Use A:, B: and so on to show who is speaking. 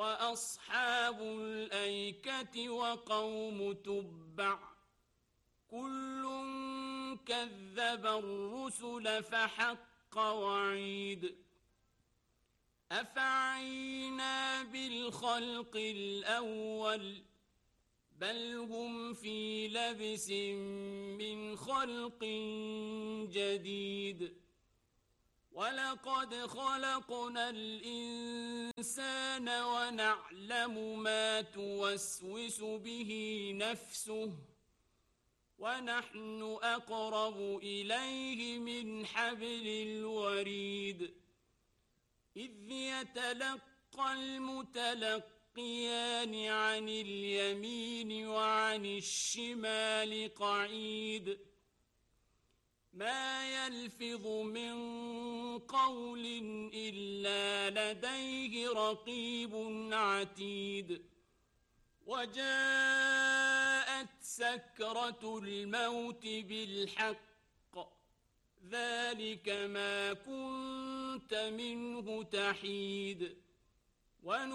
A: وأصحاب الأيكة وقوم تبع كل كذب الرسل فحق وعيد أفعينا بالخلق الأول بل هم في لبس من خلق جديد ولقد خلقنا الإنسان ونعلم ما توسوس به نفسه ونحن أقرب إليه من حبل الوريد إذ يتلقى المتلقيان عن اليمين وعن الشمال قعيد ما يلفظ من قول إلا لديه رقيب عتيد وجاءت سكرة الموت بالحق ذلك ما كنت منه تحيد